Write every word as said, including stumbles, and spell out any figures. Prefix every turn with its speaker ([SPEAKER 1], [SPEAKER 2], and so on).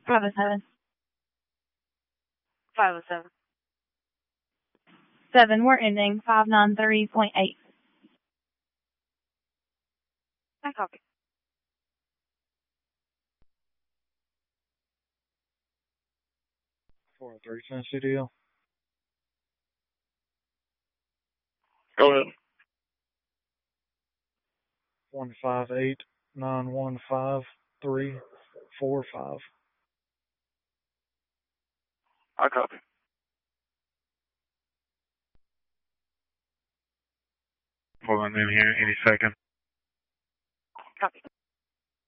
[SPEAKER 1] five oh seven. five oh seven. Seven, we're ending five nine three point eight. I copy.
[SPEAKER 2] four oh three, Sun C D L.
[SPEAKER 3] Go ahead.
[SPEAKER 2] one five eight nine one five three four five.
[SPEAKER 3] I copy.
[SPEAKER 4] Pulling in here any second.
[SPEAKER 1] Copy.